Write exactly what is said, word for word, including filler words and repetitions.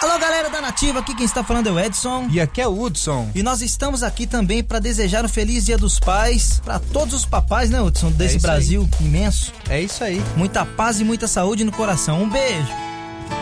Alô, galera da Nativa, aqui quem está falando é o Edson. E aqui é o Hudson. E nós estamos aqui também para desejar um feliz Dia dos Pais para todos os papais, né, Hudson, desse é Brasil aí. Imenso. É isso aí. Muita paz e muita saúde no coração. Um beijo.